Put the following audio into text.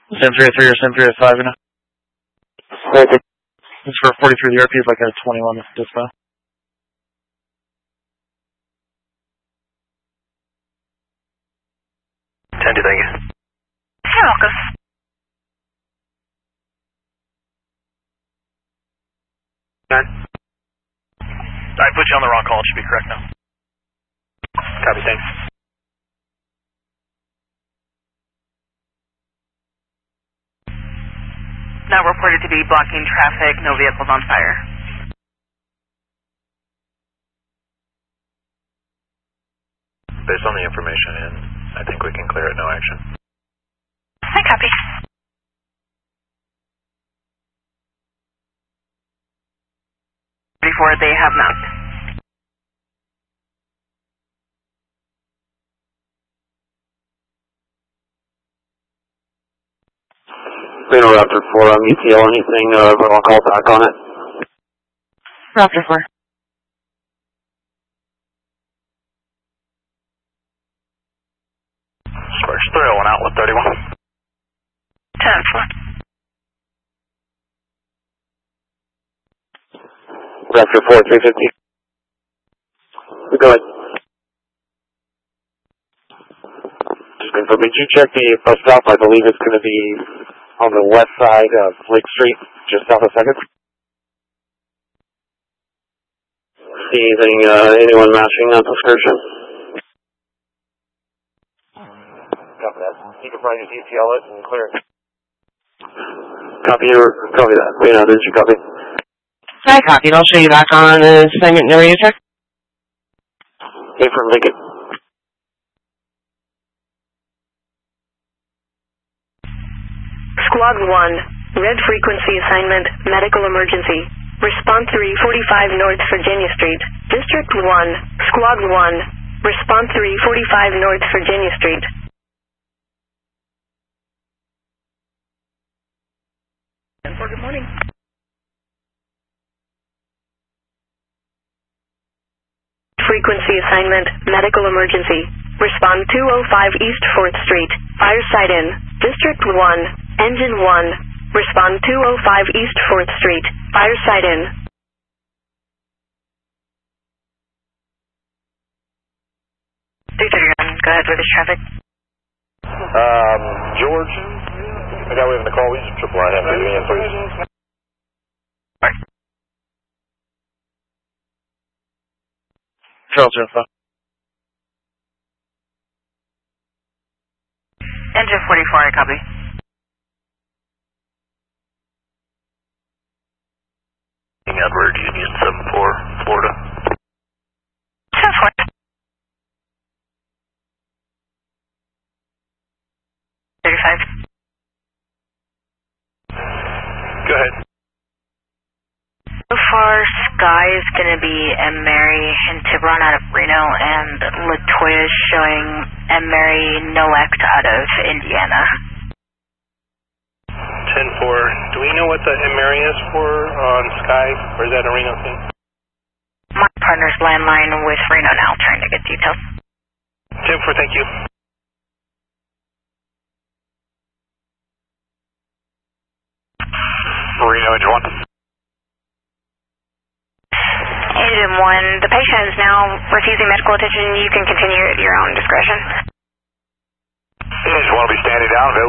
Sim 303 or Sim 305, you know? It's for 43, the RP is like a 21 dispo. Thank you. You're welcome. I put you on the wrong call. It should be correct now. Copy, thanks. Now reported to be blocking traffic, no vehicles on fire. Based on the information in, I think we can clear it, no action. I copy. Before they have not. Reno Raptor 4 on ETL, anything, I'll call back on it. Raptor 4. Sparks 301 out with 31. 10-4. Raptor 4, 350. Go ahead. Just confirm, did you check the bus stop? I believe it's going to be on the west side of Lake Street, just south of 2nd. See anything, anyone matching that description? Copy that. You can probably just ETL it and clear it. Copy that. Reno, did you copy? I copied. I'll show you back on the assignment narrator. Okay, from Lincoln. Squad 1, red frequency assignment, medical emergency. Response 345 North Virginia Street. District 1, Squad 1, response 345 North Virginia Street. Good morning. Frequency assignment, medical emergency. Respond 205 East 4th Street. Fire site in. District 1, Engine 1. Respond 205 East 4th Street. Fire site in. Go ahead with the traffic. George, the guy we have in the call, we use triple I have to do in, please. Alright. Charles Alpha. Engine 44, I copy. Edward, Union 74, Florida. 10-4. 35. Go ahead. So far, Sky is going to be M. Mary and Tiburon out of Reno, and Latoya is showing M. Mary Nowak out of Indiana. 10-4. Do we know what the M. Mary is for on Sky, or is that a Reno thing? My partner's landline with Reno now, trying to get details. 10-4, thank you. Reno, Engine 1. Engine 1, the patient is now refusing medical attention. You can continue at your own discretion. Engine 1 will be standing down,